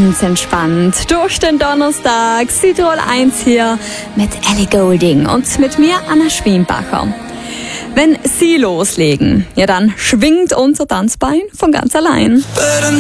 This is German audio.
ganz entspannt durch den Donnerstag. Südtirol 1 hier mit Ellie Goulding und mit mir, Anna Schwiembacher. Wenn Sie loslegen, ja dann schwingt unser Tanzbein von ganz allein.